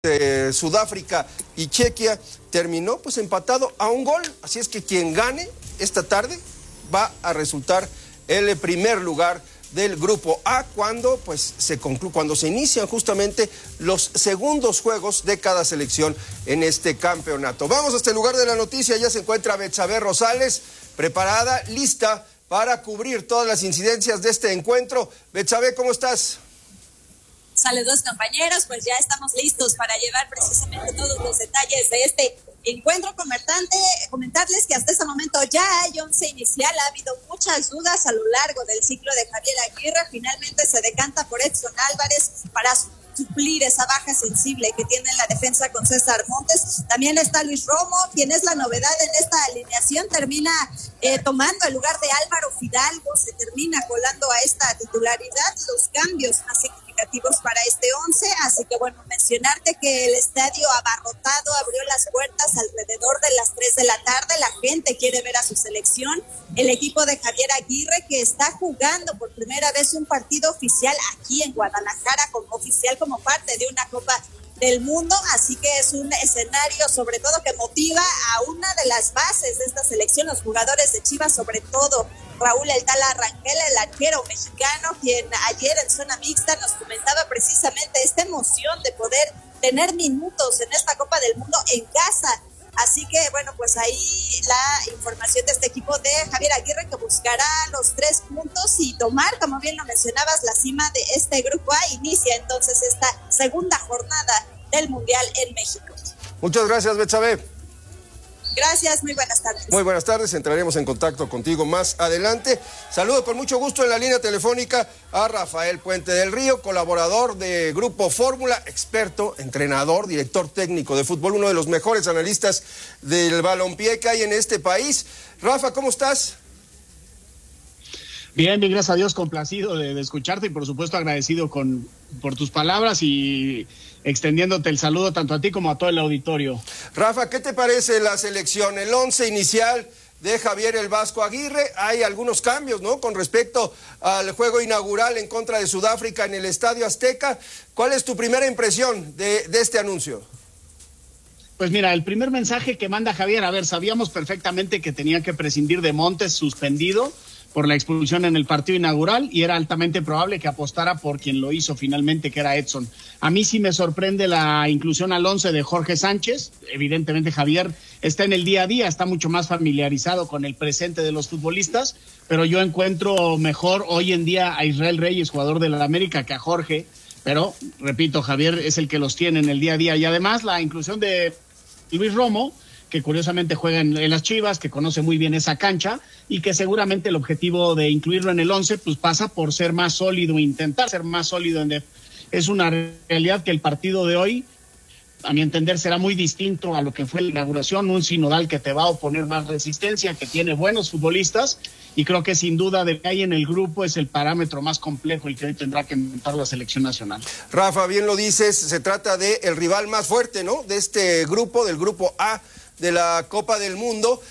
Sudáfrica y Chequia terminó pues empatado a un gol, así es que quien gane esta tarde va a resultar el primer lugar del grupo A cuando se inician justamente los segundos juegos de cada selección en este campeonato. Vamos hasta el lugar de la noticia, ya se encuentra Betsabe Rosales, preparada, lista para cubrir todas las incidencias de este encuentro. Betsabe, ¿cómo estás? Saludos, compañeros, pues ya estamos listos para llevar precisamente todos los detalles de este encuentro. Comentarles que hasta este momento ya hay 11 inicial. Ha habido muchas dudas a lo largo del ciclo de Javier Aguirre. Finalmente se decanta por Edson Álvarez para suplir esa baja sensible que tiene en la defensa con César Montes. También está Luis Romo, quien es la novedad en esta alineación. Termina tomando el lugar de Álvaro Fidalgo, se termina colando a esta titularidad. Los cambios más significativos para este 11, así que bueno, mencionarte que el estadio abarrotado abrió las puertas alrededor de las 3 de la tarde. La gente quiere ver a su selección. El equipo de Javier Aguirre, que está jugando por primera vez un partido oficial aquí en Guadalajara como oficial, como parte de una Copa del Mundo, así que es un escenario sobre todo que motiva a una de las bases de esta selección, los jugadores de Chivas, sobre todo Raúl El Tala Rangel, el arquero mexicano, quien ayer en zona mixta nos comentaba precisamente esta emoción de poder tener minutos en esta Copa del Mundo en casa. Así que bueno, pues ahí la información de este equipo de Javier Aguirre, que buscará los 3 puntos y tomar, como bien lo mencionabas, la cima de este grupo A. Inicia entonces esta segunda jornada del Mundial en México. Muchas gracias, Betsabe. Gracias, muy buenas tardes. Muy buenas tardes, entraremos en contacto contigo más adelante. Saludo con mucho gusto en la línea telefónica a Rafael Puente del Río, colaborador de Grupo Fórmula, experto, entrenador, director técnico de fútbol, uno de los mejores analistas del balompié que hay en este país. Rafa, ¿cómo estás? Bien, gracias a Dios, complacido de escucharte y por supuesto agradecido por tus palabras y extendiéndote el saludo tanto a ti como a todo el auditorio. Rafa, ¿qué te parece la selección? El 11 inicial de Javier el Vasco Aguirre, hay algunos cambios, ¿no? Con respecto al juego inaugural en contra de Sudáfrica en el Estadio Azteca. ¿Cuál es tu primera impresión de este anuncio? Pues mira, el primer mensaje que manda Javier, sabíamos perfectamente que tenía que prescindir de Montes, suspendido por la expulsión en el partido inaugural, y era altamente probable que apostara por quien lo hizo finalmente, que era Edson. A mí sí me sorprende la inclusión al 11 de Jorge Sánchez. Evidentemente Javier está en el día a día, está mucho más familiarizado con el presente de los futbolistas, pero yo encuentro mejor hoy en día a Israel Reyes, jugador de la América, que a Jorge, pero repito, Javier es el que los tiene en el día a día. Y además la inclusión de Luis Romo, que curiosamente juega en las Chivas, que conoce muy bien esa cancha y que seguramente el objetivo de incluirlo en el 11 pues pasa por ser más sólido, intentar ser más sólido. Es una realidad que el partido de hoy, a mi entender, será muy distinto a lo que fue la inauguración, un sinodal que te va a oponer más resistencia, que tiene buenos futbolistas, y creo que sin duda de que hay en el grupo es el parámetro más complejo el que hoy tendrá que enfrentar la selección nacional. Rafa, bien lo dices, se trata de el rival más fuerte, ¿no? De este grupo, del grupo A de la Copa del Mundo.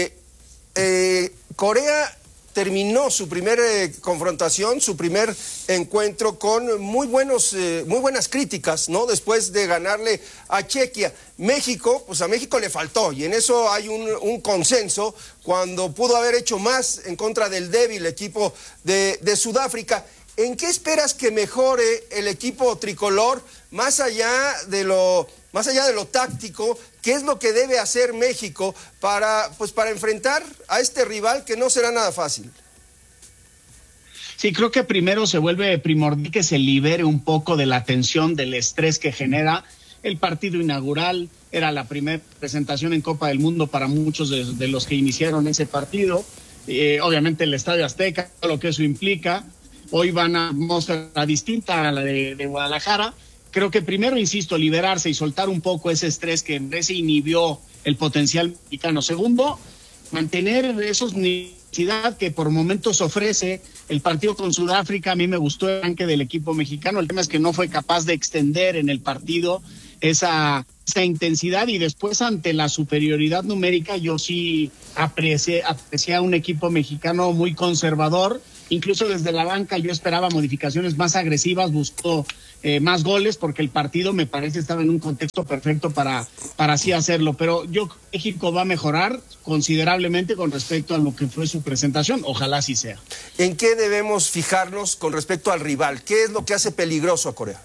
Corea terminó su primera confrontación, su primer encuentro con muy buenas críticas, ¿no? Después de ganarle a Chequia. México, pues a México le faltó, y en eso hay un consenso, cuando pudo haber hecho más en contra del débil equipo de Sudáfrica. ¿En qué esperas que mejore el equipo tricolor, más allá de lo táctico? ¿Qué es lo que debe hacer México para enfrentar a este rival que no será nada fácil? Sí, creo que primero se vuelve primordial que se libere un poco de la tensión, del estrés que genera el partido inaugural. Era la primera presentación en Copa del Mundo para muchos de los que iniciaron ese partido. Obviamente el Estadio Azteca, lo que eso implica. Hoy van a mostrar distinta a la de Guadalajara. Creo que primero, insisto, liberarse y soltar un poco ese estrés que se inhibió el potencial mexicano. Segundo, mantener esos necesidad que por momentos ofrece el partido con Sudáfrica. A mí me gustó el arranque del equipo mexicano. El tema es que no fue capaz de extender en el partido esa intensidad, y después ante la superioridad numérica yo sí aprecié a un equipo mexicano muy conservador, Incluso desde la banca yo esperaba modificaciones más agresivas, buscó más goles, porque el partido me parece estaba en un contexto perfecto para así hacerlo. Pero yo creo que México va a mejorar considerablemente con respecto a lo que fue su presentación. Ojalá así sea. ¿En qué debemos fijarnos con respecto al rival? ¿Qué es lo que hace peligroso a Corea?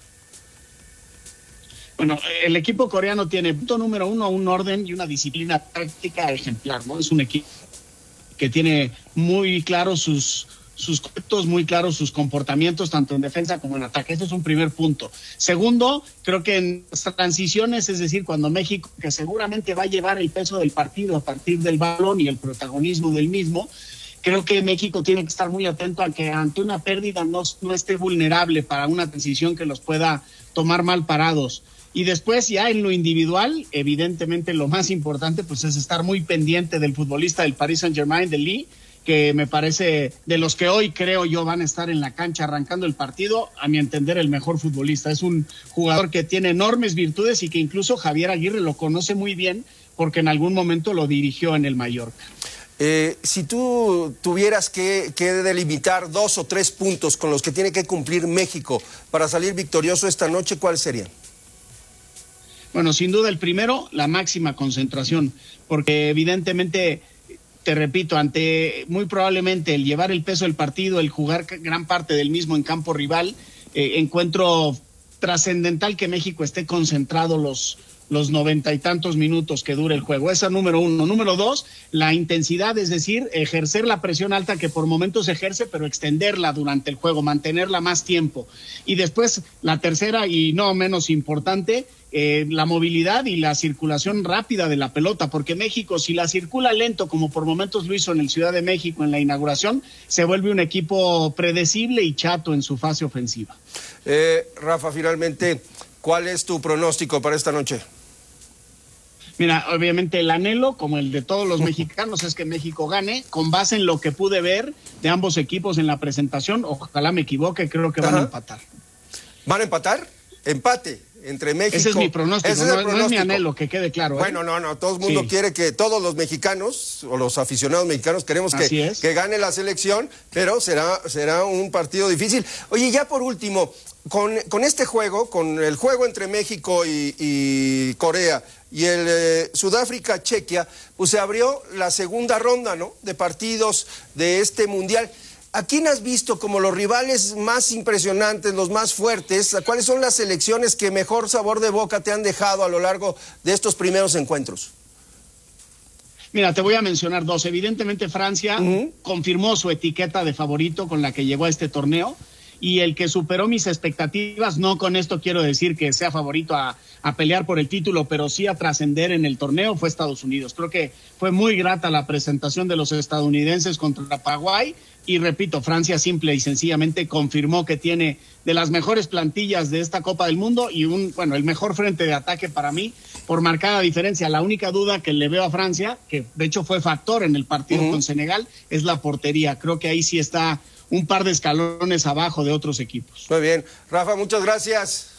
Bueno, el equipo coreano tiene, punto número uno, un orden y una disciplina táctica ejemplar, ¿no? Es un equipo que tiene muy claros sus conceptos, muy claros sus comportamientos, tanto en defensa como en ataque. Ese es un primer punto. Segundo, creo que en las transiciones, es decir, cuando México, que seguramente va a llevar el peso del partido a partir del balón y el protagonismo del mismo, creo que México tiene que estar muy atento a que ante una pérdida no esté vulnerable para una transición que los pueda tomar mal parados. Y después, ya en lo individual, evidentemente lo más importante pues es estar muy pendiente del futbolista del Paris Saint-Germain, de Lee, que me parece de los que hoy creo yo van a estar en la cancha arrancando el partido, a mi entender el mejor futbolista. Es un jugador que tiene enormes virtudes y que incluso Javier Aguirre lo conoce muy bien porque en algún momento lo dirigió en el Mallorca. Si tú tuvieras que delimitar 2 o 3 puntos con los que tiene que cumplir México para salir victorioso esta noche, ¿cuáles serían? Bueno, sin duda el primero, la máxima concentración, porque evidentemente, te repito, ante muy probablemente el llevar el peso del partido, el jugar gran parte del mismo en campo rival, encuentro trascendental que México esté concentrado los 90 y tantos minutos que dure el juego. Esa número uno. Número dos, la intensidad, es decir, ejercer la presión alta que por momentos ejerce, pero extenderla durante el juego, mantenerla más tiempo. Y después, la tercera y no menos importante, la movilidad y la circulación rápida de la pelota, porque México, si la circula lento, como por momentos lo hizo en el Ciudad de México en la inauguración, se vuelve un equipo predecible y chato en su fase ofensiva. Rafa, finalmente, ¿cuál es tu pronóstico para esta noche? Mira, obviamente el anhelo, como el de todos los mexicanos, es que México gane, con base en lo que pude ver de ambos equipos en la presentación. Ojalá me equivoque, creo que van a empatar. ¿Van a empatar? Empate entre México. Ese es mi pronóstico, no es mi anhelo, que quede claro. Bueno, no, todo el mundo quiere que todos los mexicanos, o los aficionados mexicanos, queremos que gane la selección, pero será un partido difícil. Oye, ya por último, con este juego, con el juego entre México y Corea, y el Sudáfrica-Chequia, pues se abrió la segunda ronda, ¿no?, de partidos de este Mundial. ¿A quién has visto como los rivales más impresionantes, los más fuertes? ¿Cuáles son las selecciones que mejor sabor de boca te han dejado a lo largo de estos primeros encuentros? Mira, te voy a mencionar 2. Evidentemente Francia confirmó su etiqueta de favorito con la que llegó a este torneo, y el que superó mis expectativas, no con esto quiero decir que sea favorito a pelear por el título, pero sí a trascender en el torneo, fue Estados Unidos. Creo que fue muy grata la presentación de los estadounidenses contra Paraguay, y repito, Francia simple y sencillamente confirmó que tiene de las mejores plantillas de esta Copa del Mundo y el mejor frente de ataque para mí, por marcada diferencia. La única duda que le veo a Francia, que de hecho fue factor en el partido con Senegal, es la portería. Creo que ahí sí está un par de escalones abajo de otros equipos. Muy bien. Rafa, muchas gracias.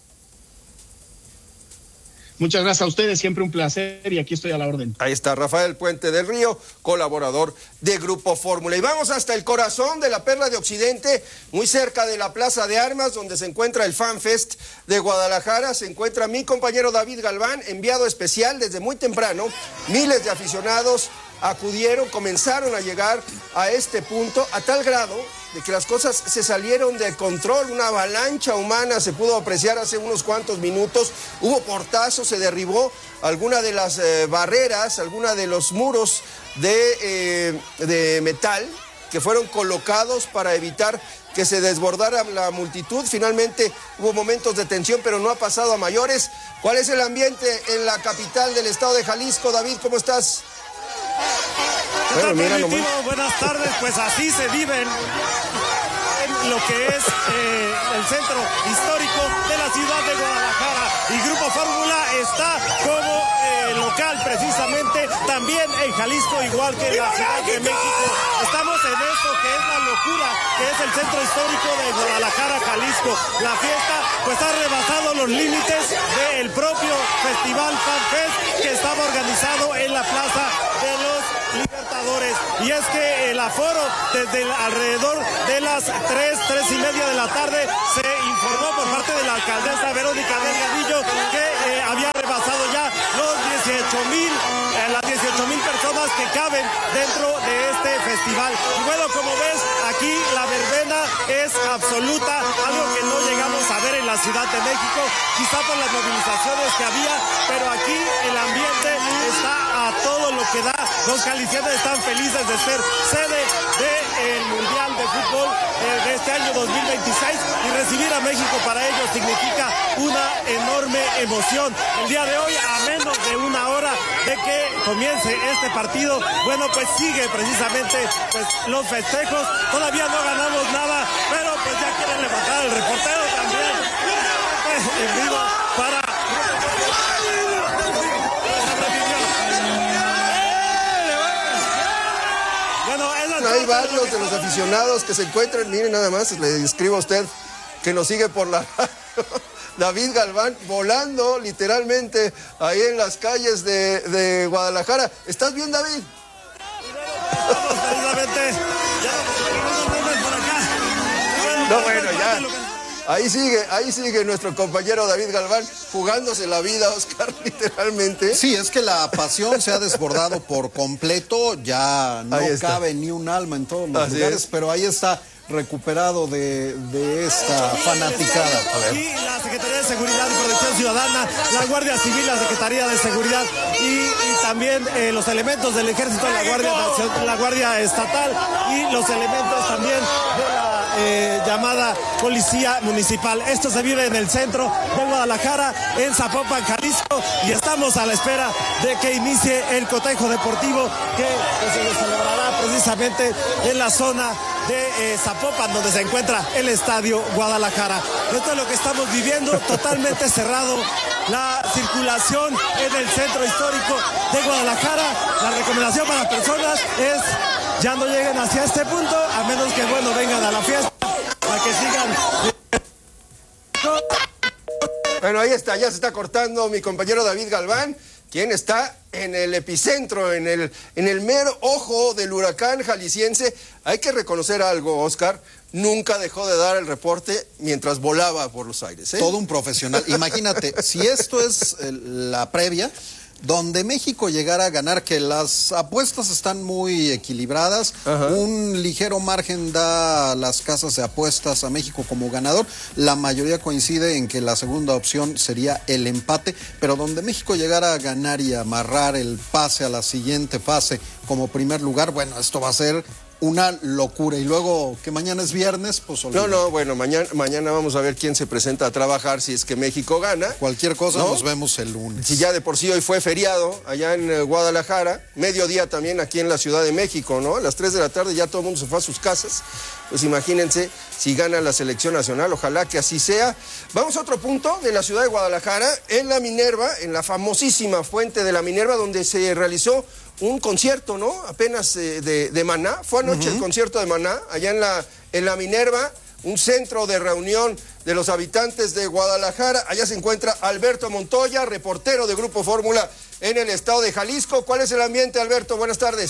Muchas gracias a ustedes, siempre un placer y aquí estoy a la orden. Ahí está Rafael Puente del Río, colaborador de Grupo Fórmula. Y vamos hasta el corazón de la Perla de Occidente, muy cerca de la Plaza de Armas, donde se encuentra el Fan Fest de Guadalajara. Se encuentra mi compañero David Galván, enviado especial desde muy temprano. Miles de aficionados acudieron, comenzaron a llegar a este punto, a tal grado de que las cosas se salieron de control. Una avalancha humana se pudo apreciar hace unos cuantos minutos. Hubo portazos, se derribó alguna de las barreras, alguna de los muros de metal que fueron colocados para evitar que se desbordara la multitud. Finalmente hubo momentos de tensión, pero no ha pasado a mayores. ¿Cuál es el ambiente en la capital del estado de Jalisco? David, ¿cómo estás? ¿Qué tal, Permitivo? Buenas tardes, pues así se vive en lo que es el centro histórico de la ciudad de Guadalajara, y Grupo Fórmula está como local precisamente también en Jalisco, igual que en la Ciudad de México. Estamos en esto que es la locura, que es el centro histórico de Guadalajara, Jalisco. La fiesta pues ha rebasado los límites del propio Festival Fan Fest que estaba organizado en la Plaza de los Libertadores. espectadores. Y es que el aforo desde alrededor de las 3:30 de la tarde se informó por parte de la alcaldesa Verónica Delgadillo que había rebasado ya los 18,000 personas que caben dentro de este festival. Y bueno, como ves, aquí la verbena es absoluta, algo que no llegamos a ver en la Ciudad de México, quizá por las movilizaciones que había, pero aquí el ambiente está a todo lo que da. Los jaliscienses están felices de ser sede del Mundial de Fútbol de este año 2026 y recibir a México para ellos significa una enorme emoción. El día de hoy, a menos de una hora de que comience este partido, bueno, pues sigue precisamente pues los festejos. Todavía no ganamos nada, pero pues ya quieren levantar el reportero también en vivo para hay varios de los aficionados que se encuentran, miren nada más, le escribo a usted que nos sigue por la David Galván volando literalmente ahí en las calles de Guadalajara. ¿Estás bien, David? No, bueno, ya. Ahí sigue nuestro compañero David Galván jugándose la vida, Oscar, literalmente. Sí, es que la pasión se ha desbordado por completo, ya no cabe ni un alma en todos los lugares, pero ahí está recuperado de esta fanaticada. Y la Secretaría de Seguridad y Protección Ciudadana, la Guardia Civil, la Secretaría de Seguridad y también los elementos del Ejército, la Guardia Estatal y los elementos también de la llamada Policía Municipal. Esto se vive en el centro de Guadalajara, en Zapopan, Jalisco, y estamos a la espera de que inicie el cotejo deportivo que se celebrará precisamente en la zona de Zapopan, donde se encuentra el Estadio Guadalajara. Esto es lo que estamos viviendo, totalmente cerrado la circulación en el centro histórico de Guadalajara. La recomendación para las personas es ya no lleguen hacia este punto, a menos que, bueno, vengan a la fiesta, para que sigan. Bueno, ahí está, ya se está cortando mi compañero David Galván, quien está en el epicentro, en el mero ojo del huracán jalisciense. Hay que reconocer algo, Oscar, nunca dejó de dar el reporte mientras volaba por los aires, ¿eh? Todo un profesional. Imagínate, si esto es la previa, donde México llegara a ganar, que las apuestas están muy equilibradas, un ligero margen da a las casas de apuestas a México como ganador, la mayoría coincide en que la segunda opción sería el empate, pero donde México llegara a ganar y amarrar el pase a la siguiente fase como primer lugar, bueno, esto va a ser una locura. Y luego que mañana es viernes, pues olvídate. No, bueno, mañana vamos a ver quién se presenta a trabajar si es que México gana. Cualquier cosa, ¿no? Nos vemos el lunes. Si ya de por sí hoy fue feriado allá en Guadalajara, mediodía también aquí en la Ciudad de México, ¿no? A las 3 de la tarde ya todo el mundo se fue a sus casas. Pues imagínense si gana la selección nacional, ojalá que así sea. Vamos a otro punto de la ciudad de Guadalajara, en la Minerva, en la famosísima fuente de la Minerva, donde se realizó un concierto, ¿no? Apenas de Maná. Fue anoche el concierto de Maná, allá en la Minerva, un centro de reunión de los habitantes de Guadalajara. Allá se encuentra Alberto Montoya, reportero de Grupo Fórmula en el estado de Jalisco. ¿Cuál es el ambiente, Alberto? Buenas tardes.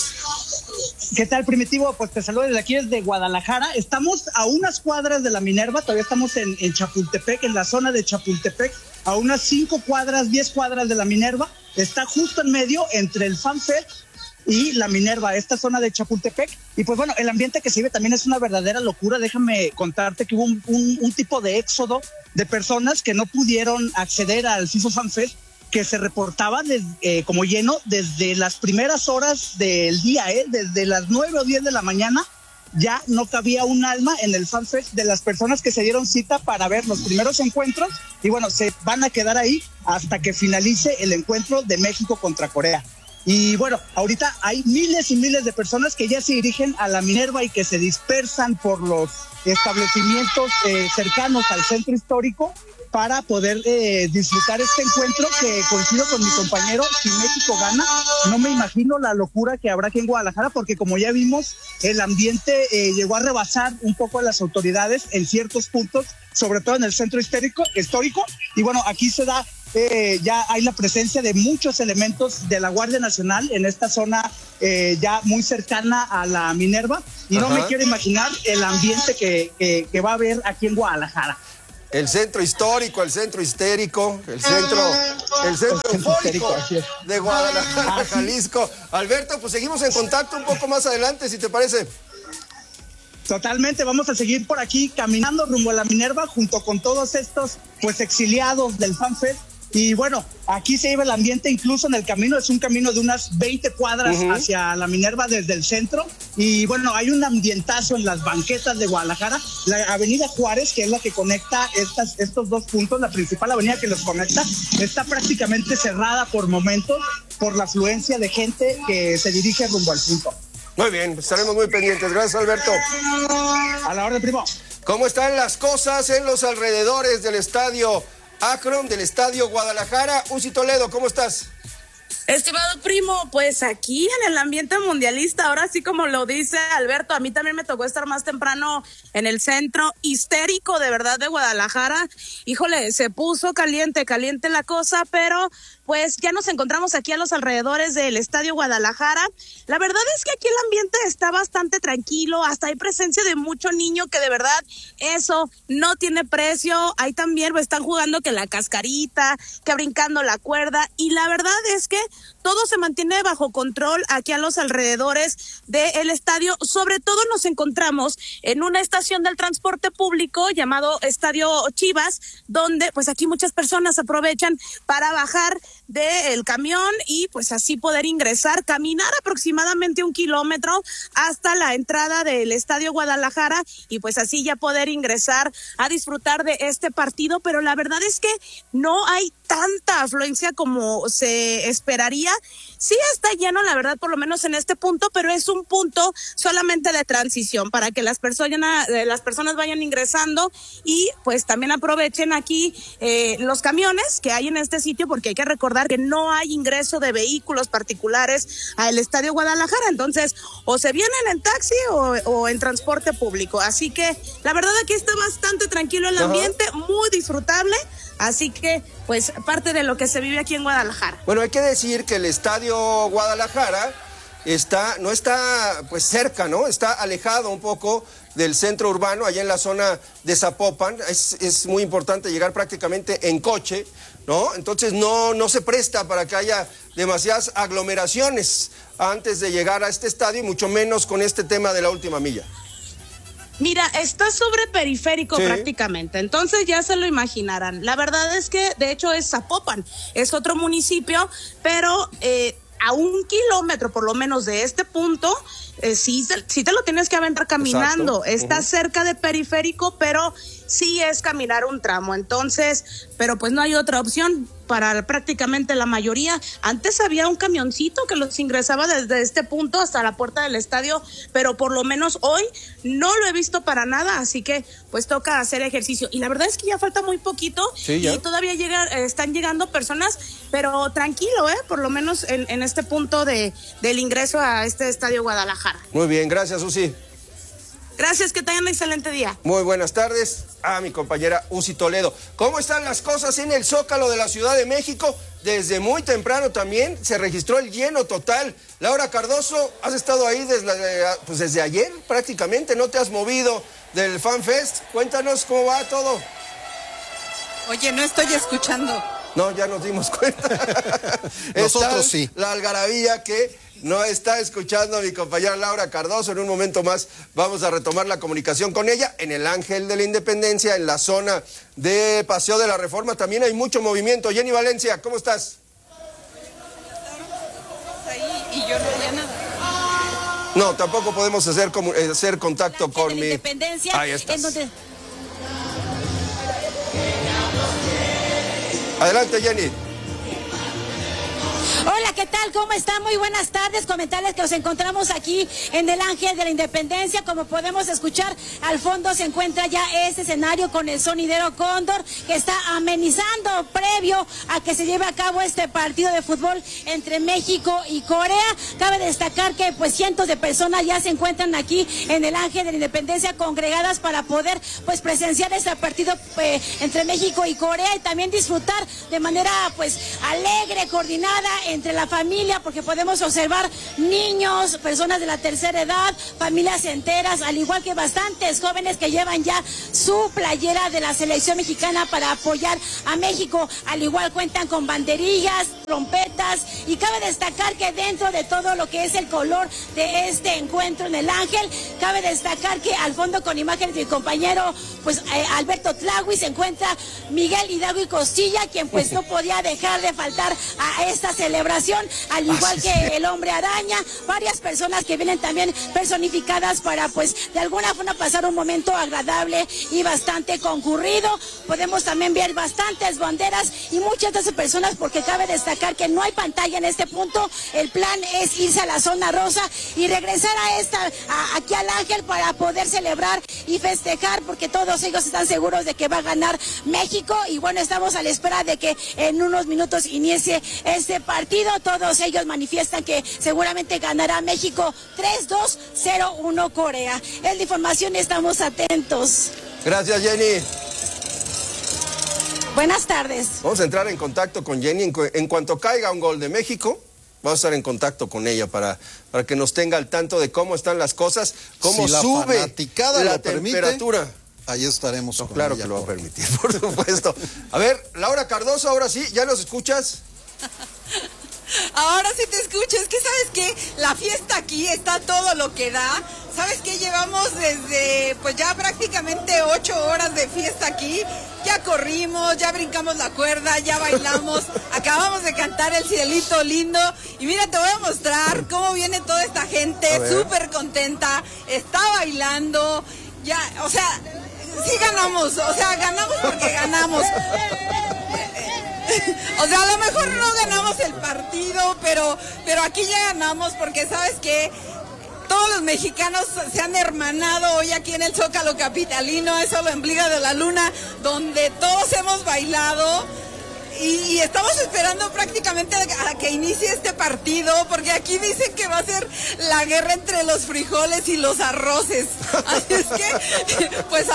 ¿Qué tal, Primitivo? Pues te saludo desde aquí, desde Guadalajara. Estamos a unas cuadras de la Minerva, todavía estamos en Chapultepec, en la zona de Chapultepec, a unas 5 cuadras, 10 cuadras de la Minerva. Está justo en medio entre el FanFest y la Minerva, esta zona de Chapultepec. Y pues bueno, el ambiente que se vive también es una verdadera locura. Déjame contarte que hubo un tipo de éxodo de personas que no pudieron acceder al FIFO FanFest, que se reportaba como lleno desde las primeras horas del día, desde las 9 o 10 de la mañana. Ya no cabía un alma en el FanFest de las personas que se dieron cita para ver los primeros encuentros, y bueno, se van a quedar ahí hasta que finalice el encuentro de México contra Corea. Y bueno, ahorita hay miles y miles de personas que ya se dirigen a la Minerva y que se dispersan por los establecimientos cercanos al centro histórico para poder disfrutar este encuentro, que coincido con mi compañero, si México gana, no me imagino la locura que habrá aquí en Guadalajara, porque como ya vimos, el ambiente llegó a rebasar un poco a las autoridades en ciertos puntos, sobre todo en el centro histórico, y bueno, aquí se da ya hay la presencia de muchos elementos de la Guardia Nacional en esta zona ya muy cercana a la Minerva, y no me quiero imaginar el ambiente que va a haber aquí en Guadalajara. El centro histórico, el centro histérico, el centro eufórico de Guadalajara, Jalisco. Alberto, pues seguimos en contacto un poco más adelante, si te parece. Totalmente, vamos a seguir por aquí caminando rumbo a la Minerva junto con todos estos pues exiliados del FanFest. Y bueno, aquí se lleva el ambiente incluso en el camino, es un camino de unas 20 cuadras hacia la Minerva desde el centro. Y bueno, hay un ambientazo en las banquetas de Guadalajara. La avenida Juárez, que es la que conecta estos dos puntos, la principal avenida que los conecta, está prácticamente cerrada por momentos por la afluencia de gente que se dirige rumbo al punto. Muy bien, estaremos muy pendientes. Gracias, Alberto. A la orden, primo. ¿Cómo están las cosas en los alrededores del estadio Akron, del estadio Guadalajara? Uzi Toledo, ¿cómo estás? Estimado primo, pues aquí en el ambiente mundialista, ahora sí como lo dice Alberto, a mí también me tocó estar más temprano en el centro histérico de verdad de Guadalajara. Híjole, se puso caliente la cosa, pero pues ya nos encontramos aquí a los alrededores del estadio Guadalajara. La verdad es que aquí el ambiente está bastante tranquilo, hasta hay presencia de mucho niño que de verdad eso no tiene precio. Ahí también pues, están jugando que la cascarita, que brincando la cuerda, y la verdad es que todo se mantiene bajo control aquí a los alrededores del estadio. Sobre todo nos encontramos en una estación del transporte público llamado Estadio Chivas, donde pues aquí muchas personas aprovechan para bajar del camión y pues así poder ingresar, caminar aproximadamente 1 kilómetro hasta la entrada del Estadio Guadalajara y pues así ya poder ingresar a disfrutar de este partido. Pero la verdad es que no hay tanta afluencia como se esperaría. Sí está lleno, la verdad, por lo menos en este punto, pero es un punto solamente de transición para que las personas vayan ingresando y pues también aprovechen aquí los camiones que hay en este sitio, porque hay que recordar que no hay ingreso de vehículos particulares al Estadio Guadalajara, entonces o se vienen en taxi o en transporte público. Así que la verdad aquí está bastante tranquilo el ambiente, muy disfrutable. Así que, pues, parte de lo que se vive aquí en Guadalajara. Bueno, hay que decir que el Estadio Guadalajara no está pues cerca, ¿no? Está alejado un poco del centro urbano, allá en la zona de Zapopan. Es muy importante llegar prácticamente en coche, ¿no? Entonces no se presta para que haya demasiadas aglomeraciones antes de llegar a este estadio, y mucho menos con este tema de la última milla. Mira, está sobre periférico prácticamente, entonces ya se lo imaginarán. La verdad es que, de hecho, es Zapopan, es otro municipio, pero a 1 kilómetro por lo menos de este punto, sí te lo tienes que aventar caminando. Está cerca de periférico, pero sí es caminar un tramo, entonces, pero pues no hay otra opción para prácticamente la mayoría. Antes había un camioncito que los ingresaba desde este punto hasta la puerta del estadio, pero por lo menos hoy no lo he visto para nada, así que pues toca hacer ejercicio. Y la verdad es que ya falta muy poquito y todavía están llegando personas, pero tranquilo, por lo menos en este punto del ingreso a este Estadio Guadalajara. Muy bien, gracias, Uzi. Gracias, que tengan un excelente día. Muy buenas tardes a mi compañera Uzi Toledo. ¿Cómo están las cosas en el Zócalo de la Ciudad de México? Desde muy temprano también se registró el lleno total. Laura Cardoso, has estado ahí desde ayer prácticamente, no te has movido del FanFest. Cuéntanos cómo va todo. Oye, no estoy escuchando. No, ya nos dimos cuenta. Nosotros sí. La algarabía que no está escuchando a mi compañera Laura Cardoso. En un momento más vamos a retomar la comunicación con ella en el Ángel de la Independencia, en la zona de Paseo de la Reforma. También hay mucho movimiento. Jenny Valencia, ¿cómo estás? Ahí y yo no veía nada. No, tampoco podemos hacer contacto con mi... Independencia. Ahí estás. En donde... Adelante, Jenny. Hola, ¿qué tal? ¿Cómo están? Muy buenas tardes. Comentarles que nos encontramos aquí en el Ángel de la Independencia. Como podemos escuchar, al fondo se encuentra ya este escenario con el sonidero Cóndor, que está amenizando previo a que se lleve a cabo este partido de fútbol entre México y Corea. Cabe destacar que pues cientos de personas ya se encuentran aquí en el Ángel de la Independencia congregadas para poder pues presenciar este partido entre México y Corea y también disfrutar de manera pues alegre, coordinada entre la familia, porque podemos observar niños, personas de la tercera edad, familias enteras, al igual que bastantes jóvenes que llevan ya su playera de la selección mexicana para apoyar a México. Al igual cuentan con banderillas, trompetas, y cabe destacar que dentro de todo lo que es el color de este encuentro en el Ángel, cabe destacar que al fondo, con imágenes de mi compañero pues Alberto Tlahui, se encuentra Miguel Hidalgo y Costilla, quien pues no podía dejar de faltar a esta celebración, al igual que el Hombre Araña, varias personas que vienen también personificadas para pues de alguna forma pasar un momento agradable y bastante concurrido. Podemos también ver bastantes banderas y muchas de esas personas, porque cabe destacar que no hay pantalla en este punto. El plan es irse a la zona rosa y regresar aquí al Ángel para poder celebrar y festejar, porque todos ellos están seguros de que va a ganar México. Y bueno, estamos a la espera de que en unos minutos inicie este partido. Todos ellos manifiestan que seguramente ganará México 3-2-0-1 Corea. Es la información y estamos atentos. Gracias, Jenny. Buenas tardes. Vamos a entrar en contacto con Jenny. En cuanto caiga un gol de México, vamos a estar en contacto con ella para que nos tenga al tanto de cómo están las cosas, cómo sube la temperatura. Ahí estaremos. No, claro que lo va a permitir, por supuesto. A ver, Laura Cardoso, ahora sí, ¿ya nos escuchas? Ahora sí te escucho. Es que ¿sabes qué? La fiesta aquí está todo lo que da. ¿Sabes qué? Llevamos desde pues ya prácticamente 8 horas de fiesta aquí. Ya corrimos, ya brincamos la cuerda, ya bailamos, acabamos de cantar El Cielito Lindo. Y mira, te voy a mostrar cómo viene toda esta gente, súper contenta, está bailando. Ya, o sea, sí ganamos, o sea, ganamos porque ganamos. O sea, a lo mejor no ganamos el partido, pero aquí ya ganamos, porque ¿sabes qué? Todos los mexicanos se han hermanado hoy aquí en el Zócalo capitalino, eso lo Embliga de la Luna, donde todos hemos bailado y estamos esperando prácticamente a que inicie este partido, porque aquí dicen que va a ser la guerra entre los frijoles y los arroces. Así es que, pues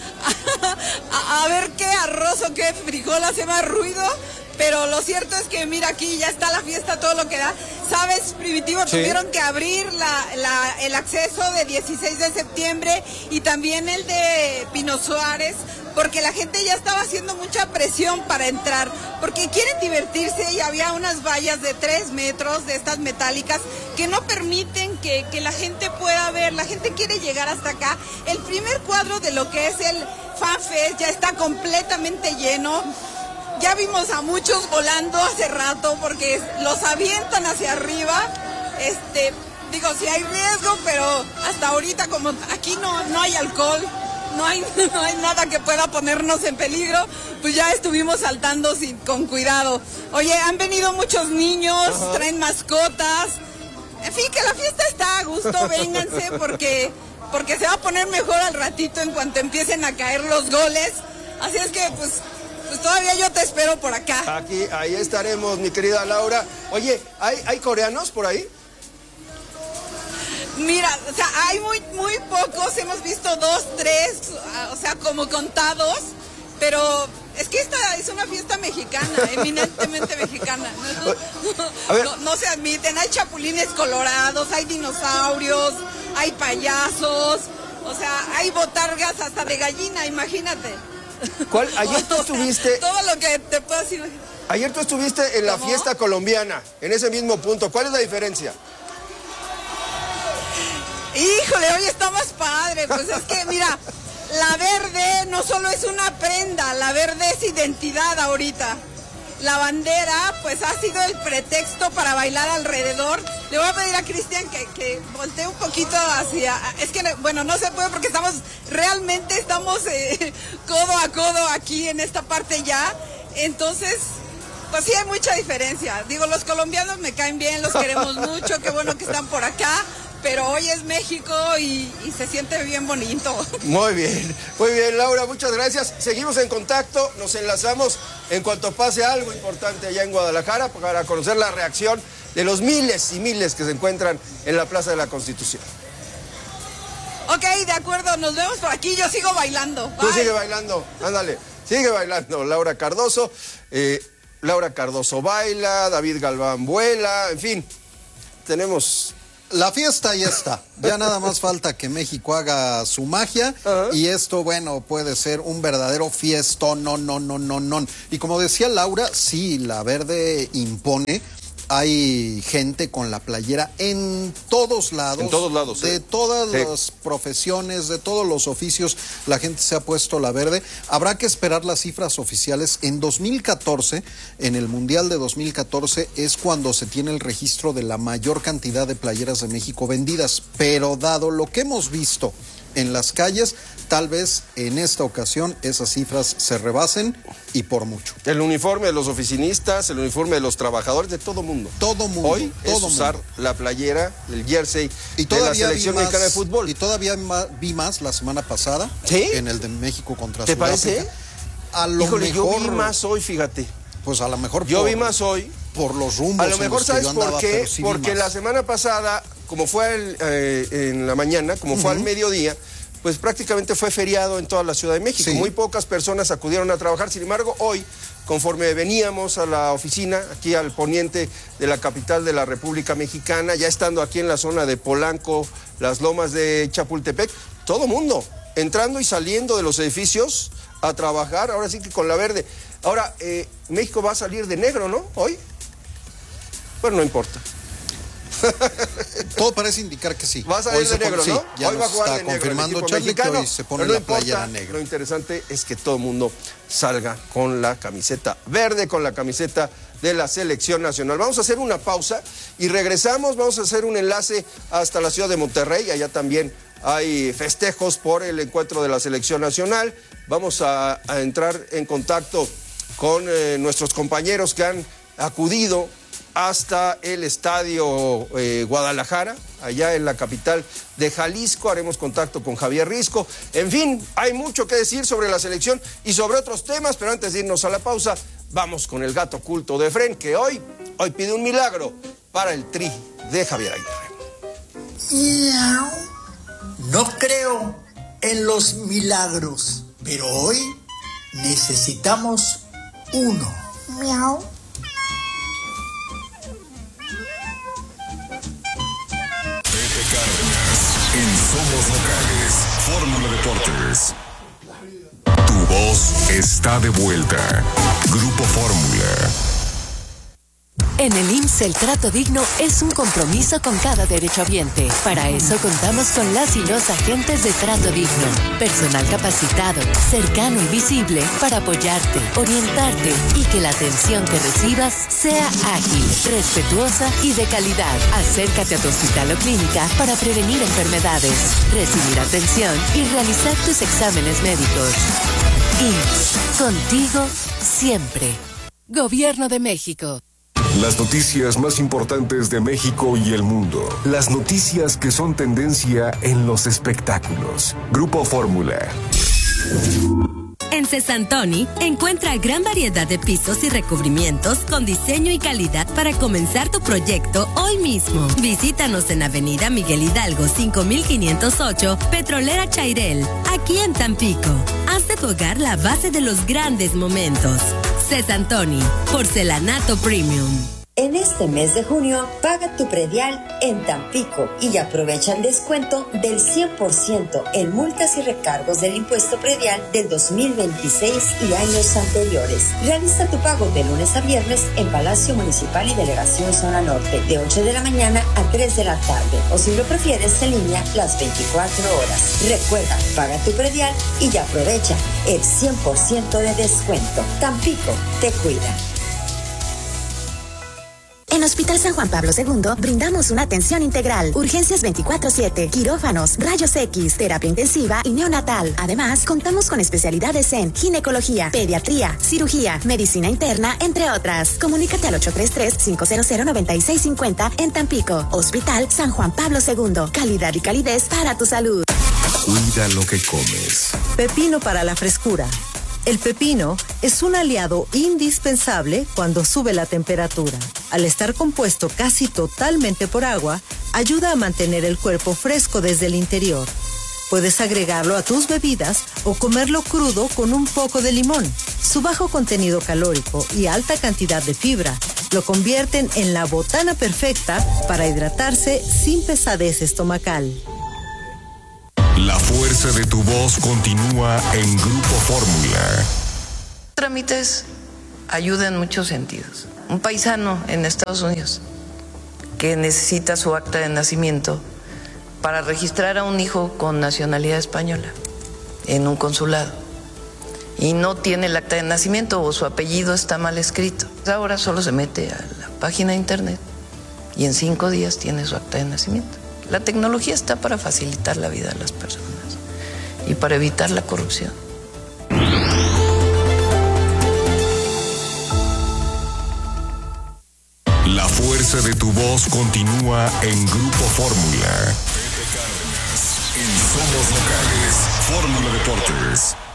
a ver qué arroz o qué frijol hace más ruido. Pero lo cierto es que, mira, aquí ya está la fiesta, todo lo que da. ¿Sabes, Primitivo? Sí. Tuvieron que abrir el acceso de 16 de septiembre y también el de Pino Suárez, porque la gente ya estaba haciendo mucha presión para entrar, porque quieren divertirse, y había unas vallas de 3 metros de estas metálicas que no permiten que la gente pueda ver. La gente quiere llegar hasta acá. El primer cuadro de lo que es el FanFest ya está completamente lleno. Ya vimos a muchos volando hace rato porque los avientan hacia arriba. Digo, sí hay riesgo, pero hasta ahorita, como aquí no hay alcohol, no hay nada que pueda ponernos en peligro, pues ya estuvimos saltando con cuidado. Oye, han venido muchos niños, traen mascotas. En fin, que la fiesta está a gusto, vénganse porque se va a poner mejor al ratito en cuanto empiecen a caer los goles. Así es que, pues todavía yo te espero por acá. Ahí estaremos, mi querida Laura. Oye, ¿hay coreanos por ahí? Mira, o sea, hay muy pocos, hemos visto 2, 3, o sea, como contados, pero es que esta es una fiesta mexicana, eminentemente mexicana. No se admiten, hay chapulines colorados, hay dinosaurios, hay payasos, o sea, hay botargas hasta de gallina, imagínate. Ayer tú estuviste... Todo lo que te puedo decir. Ayer tú estuviste en la fiesta colombiana, en ese mismo punto. ¿Cuál es la diferencia? Híjole, hoy está más padre. Pues es que, mira, la verde no solo es una prenda, la verde es identidad ahorita. La bandera, pues ha sido el pretexto para bailar alrededor. Le voy a pedir a Cristian que voltee un poquito hacia... Es que, bueno, no se puede porque estamos codo a codo aquí en esta parte ya. Entonces, Pues sí, hay mucha diferencia. Digo, los colombianos me caen bien, los queremos mucho, qué bueno que están por acá. Pero hoy es México y se siente bien bonito. Muy bien, Laura, muchas gracias. Seguimos en contacto, nos enlazamos en cuanto pase algo importante allá en Guadalajara para conocer la reacción de los miles y miles que se encuentran en la Plaza de la Constitución. Ok, de acuerdo, nos vemos por aquí, yo sigo bailando. Bye. Tú sigue bailando, ándale, sigue bailando, Laura Cardoso. Laura Cardoso baila, David Galván vuela, en fin, tenemos... La fiesta ya está, ya nada más falta que México haga su magia y esto, bueno, puede ser un verdadero fiestón, no. Y como decía Laura, sí, la verde impone. Hay gente con la playera en todos lados. En todos lados. De todas las profesiones, de todos los oficios, la gente se ha puesto la verde. Habrá que esperar las cifras oficiales. En 2014, en el Mundial de 2014, es cuando se tiene el registro de la mayor cantidad de playeras de México vendidas. Pero dado lo que hemos visto en las calles, tal vez en esta ocasión esas cifras se rebasen y por mucho. El uniforme de los oficinistas, el uniforme de los trabajadores, de todo mundo. Todo mundo. Hoy es usar la playera, el jersey de la selección mexicana de fútbol. Y todavía vi más la semana pasada, ¿sí? En el de México contra ¿te Sudáfrica. parece? A lo Híjole, mejor, yo vi más hoy, fíjate. Pues a lo mejor yo vi más hoy. Por los rumbos. A lo mejor, ¿sabes por qué? Sí, porque la semana pasada, como fue en la mañana, como fue al mediodía, pues prácticamente fue feriado en toda la Ciudad de México. Sí. Muy pocas personas acudieron a trabajar. Sin embargo, hoy, conforme veníamos a la oficina, aquí al poniente de la capital de la República Mexicana, ya estando aquí en la zona de Polanco, las lomas de Chapultepec, todo mundo entrando y saliendo de los edificios a trabajar, ahora sí que con la verde. Ahora, México va a salir de negro, ¿no? Hoy. Bueno, no importa. Todo parece indicar que sí. Va a salir de negro, ¿no? Sí, ya hoy va a jugar está de negro confirmando el equipo Charlie mexicano, que hoy se pone pero la no importa, playera negra. Lo interesante es que todo el mundo salga con la camiseta verde, con la camiseta de la selección nacional. Vamos a hacer una pausa y regresamos. Vamos a hacer un enlace hasta la ciudad de Monterrey. Allá también hay festejos por el encuentro de la selección nacional. Vamos a entrar en contacto con nuestros compañeros que han acudido hasta el estadio Guadalajara, allá en la capital de Jalisco. Haremos contacto con Javier Risco. En fin, hay mucho que decir sobre la selección y sobre otros temas, pero antes de irnos a la pausa, vamos con el gato oculto de Efren, que hoy pide un milagro para el Tri de Javier Aguirre. No creo en los milagros, pero hoy necesitamos uno. Miau. En Somos Locales, Fórmula Deportes. Tu voz está de vuelta. Grupo Fórmula. En el IMSS el trato digno es un compromiso con cada derechohabiente. Para eso contamos con las y los agentes de trato digno. Personal capacitado, cercano y visible para apoyarte, orientarte y que la atención que recibas sea ágil, respetuosa y de calidad. Acércate a tu hospital o clínica para prevenir enfermedades, recibir atención y realizar tus exámenes médicos. IMSS, contigo siempre. Gobierno de México. Las noticias más importantes de México y el mundo. Las noticias que son tendencia en los espectáculos. Grupo Fórmula. En Cesantoni encuentra gran variedad de pisos y recubrimientos con diseño y calidad para comenzar tu proyecto hoy mismo. Visítanos en Avenida Miguel Hidalgo 5508, Petrolera Chairel, aquí en Tampico. Haz de tu hogar la base de los grandes momentos. Cesantoni, porcelanato premium. En este mes de junio, paga tu predial en Tampico y aprovecha el descuento del 100% en multas y recargos del impuesto predial del 2026 y años anteriores. Realiza tu pago de lunes a viernes en Palacio Municipal y Delegación Zona Norte, de 8 de la mañana a 3 de la tarde, o si lo prefieres en línea, las 24 horas. Recuerda, paga tu predial y aprovecha el 100% de descuento. Tampico te cuida. En Hospital San Juan Pablo II brindamos una atención integral, urgencias 24/7, quirófanos, rayos X, terapia intensiva y neonatal. Además, contamos con especialidades en ginecología, pediatría, cirugía, medicina interna, entre otras. Comunícate al 833-500-9650 en Tampico. Hospital San Juan Pablo II. Calidad y calidez para tu salud. Cuida lo que comes. Pepino para la frescura. El pepino es un aliado indispensable cuando sube la temperatura. Al estar compuesto casi totalmente por agua, ayuda a mantener el cuerpo fresco desde el interior. Puedes agregarlo a tus bebidas o comerlo crudo con un poco de limón. Su bajo contenido calórico y alta cantidad de fibra lo convierten en la botana perfecta para hidratarse sin pesadez estomacal. La fuerza de tu voz continúa en Grupo Fórmula. Trámites ayuda en muchos sentidos. Un paisano en Estados Unidos que necesita su acta de nacimiento para registrar a un hijo con nacionalidad española en un consulado y no tiene el acta de nacimiento o su apellido está mal escrito. Ahora solo se mete a la página de internet y en 5 días tiene su acta de nacimiento. La tecnología está para facilitar la vida de las personas y para evitar la corrupción. La fuerza de tu voz continúa en Grupo Fórmula. En Somos Locales, Fórmula Deportes.